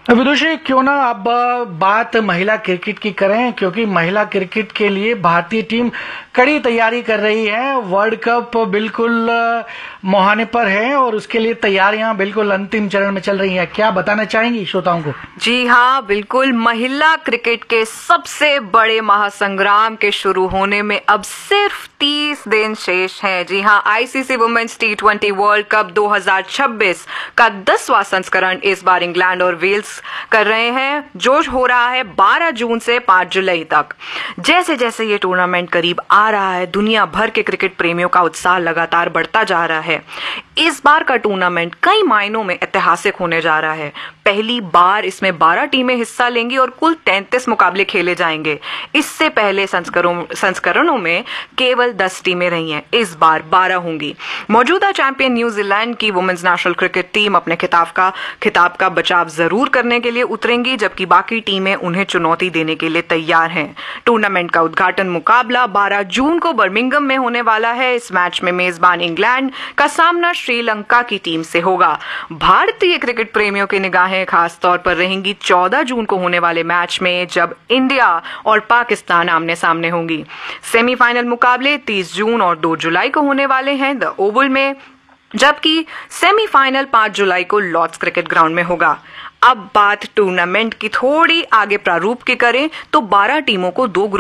विदुषी, क्यों ना अब बात महिला क्रिकेट की करें, क्योंकि महिला क्रिकेट के लिए भारतीय टीम कड़ी तैयारी कर रही है। वर्ल्ड कप बिल्कुल मुहाने पर है और उसके लिए तैयारियां बिल्कुल अंतिम चरण में चल रही हैं। क्या बताना चाहेंगी श्रोताओं को? जी हाँ, बिल्कुल। महिला क्रिकेट के सबसे बड़े महासंग्राम के शुरू होने में अब सिर्फ 30 दिन शेष हैं। जी हाँ, आईसीसी वुमेन्स टी20 वर्ल्ड कप 2026 का 10वां संस्करण इस बार इंग्लैंड और वेल्स कर रहे हैं। जो हो रहा है 12 जून से 5 जुलाई तक। जैसे जैसे ये टूर्नामेंट करीब आ रहा है, दुनिया भर के क्रिकेट प्रेमियों का उत्साह लगातार बढ़ता जा रहा है। इस बार का टूर्नामेंट कई मायनों में ऐतिहासिक होने जा रहा है। पहली बार इसमें 12 टीमें हिस्सा लेंगी और कुल 33 मुकाबले खेले जाएंगे। इससे पहले संस्करणों में केवल 10 टीमें रही हैं। इस बार 12 होंगी। मौजूदा चैंपियन न्यूजीलैंड की वुमेन्स नेशनल क्रिकेट टीम अपने खिताब का बचाव जरूर करने के लिए उतरेंगी, जबकि बाकी टीमें उन्हें चुनौती देने के लिए तैयार हैं। टूर्नामेंट का उद्घाटन मुकाबला 12 जून को बर्मिंघम में होने वाला है। इस मैच में मेजबान इंग्लैंड का सामना श्रीलंका की टीम से होगा। भारतीय क्रिकेट प्रेमियों की निगाहें खास तौर पर रहेंगी 14 जून को होने वाले मैच में, जब इंडिया और पाकिस्तान आमने सामने होंगी। सेमीफाइनल मुकाबले 30 जून और 2 जुलाई को होने वाले हैं द ओवल में, जबकि सेमीफाइनल 5 जुलाई को लॉर्ड्स क्रिकेट ग्राउंड में होगा। अब बात टूर्नामेंट की थोड़ी आगे प्रारूप की करें तो 12 टीमों को 2 ग्रुप